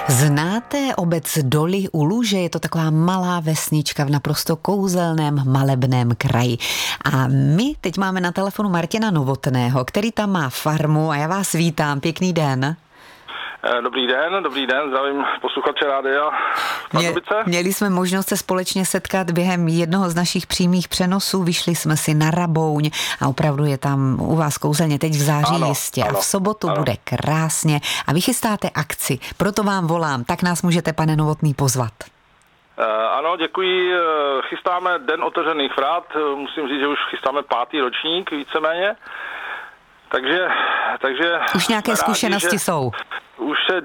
Znáte obec Doly u Luže? Je to taková malá vesnička v naprosto kouzelném malebném kraji. A my teď máme na telefonu Martina Novotného, který tam má farmu a já vás vítám. Pěkný den. Dobrý den, zdravím posluchače rádia Pardubice. Měli jsme možnost se společně setkat během jednoho z našich přímých přenosů, vyšli jsme si na Rabouň a opravdu je tam u vás kouzelně, teď v září jistě a v sobotu bude krásně a vy chystáte akci, proto vám volám, tak nás můžete, pane Novotný, pozvat. Ano, děkuji, chystáme Den otevřených vrat, musím říct, že už chystáme 5. ročník víceméně, takže už nějaké zkušenosti jsou. Už se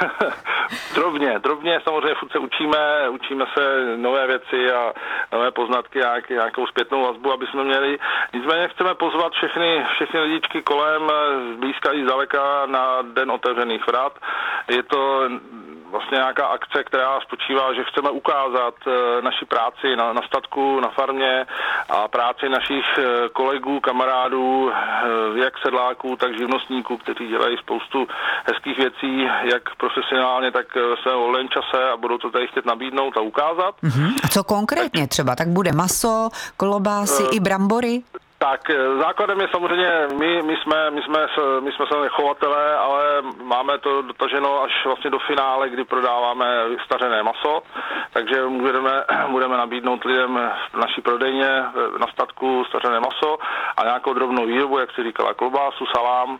drobně, samozřejmě furt se učíme se nové věci a nové poznatky, nějakou zpětnou vazbu, aby jsme měli. Nicméně chceme pozvat všechny lidičky kolem, zblízka i zdaleka na Den otevřených vrat. Je to vlastně nějaká akce, která spočívá, že chceme ukázat naši práci na statku, na farmě a práci našich kolegů, kamarádů, jak sedláků, tak živnostníků, kteří dělají spoustu hezkých věcí, jak profesionálně, tak ve svém volném čase a budou to tady chtět nabídnout a ukázat. A co konkrétně třeba? Tak bude maso, klobásy i brambory? Tak základem je samozřejmě, my jsme samozřejmě chovatelé, ale máme to dotaženo až vlastně do finále, kdy prodáváme stařené maso, takže budeme nabídnout lidem v naší prodejně na statku stařené maso a nějakou drobnou výrobu, jak si říkala, klobásu, salám.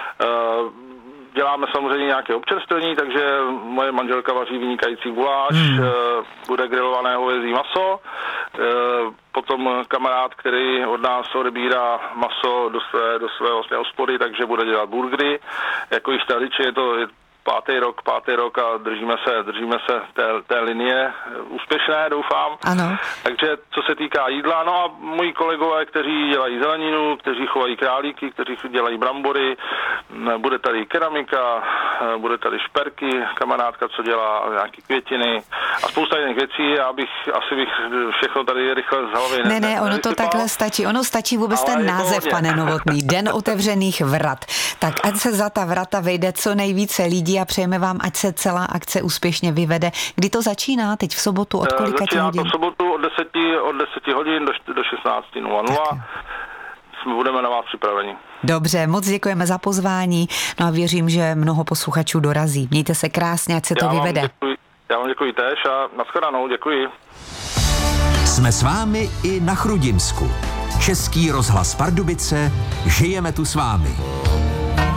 Děláme samozřejmě nějaké občerstvení, takže moje manželka vaří vynikající guláš, bude grilované hovězí maso, potom kamarád, který od nás odebírá maso do své vlastně hospody, takže bude dělat burgery. Jako již tradičně je to pátý rok a držíme se té linie úspěšné, doufám. Ano. Takže co se týká jídla, no a moji kolegové, kteří dělají zeleninu, kteří chovají králíky, kteří dělají brambory, bude tady keramika, bude tady šperky, kamarádka, co dělá nějaký květiny a spousta jiných věcí. Já bych všechno tady rychle z hlavy Ne, ono to takhle stačí. Ono stačí vůbec ten název, pane Novotný. Den otevřených vrat. Tak ať se za ta vrata vejde co nejvíce lidí a přejeme vám, ať se celá akce úspěšně vyvede. Kdy to začíná? Teď v sobotu od kolika hodin? Začíná to v sobotu od 10 hodin do 16:00. Budeme na vás připraveni. Dobře, moc děkujeme za pozvání. No a věřím, že mnoho posluchačů dorazí. Mějte se krásně, ať se to vyvede. Já vám děkuji též a nashledanou, děkuji. Jsme s vámi i na Chrudinsku. Český rozhlas Pardubice, žijeme tu s vámi.